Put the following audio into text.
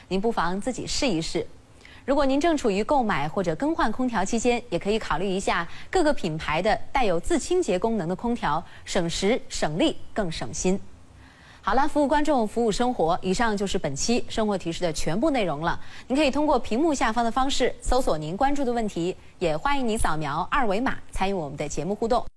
您不妨自己试一试。如果您正处于购买或者更换空调期间，也可以考虑一下各个品牌的带有自清洁功能的空调，省时省力更省心。好了，服务观众，服务生活。以上就是本期生活提示的全部内容了。您可以通过屏幕下方的方式搜索您关注的问题，也欢迎您扫描二维码参与我们的节目互动。